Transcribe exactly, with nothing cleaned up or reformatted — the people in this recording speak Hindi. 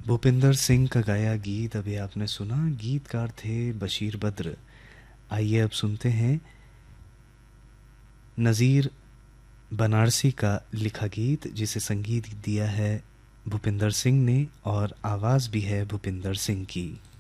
भूपिंदर सिंह का गाया गीत अभी आपने सुना। गीतकार थे बशीर बद्र। आइए अब सुनते हैं नज़ीर बनारसी का लिखा गीत, जिसे संगीत दिया है भूपिंदर सिंह ने और आवाज़ भी है भूपिंदर सिंह की।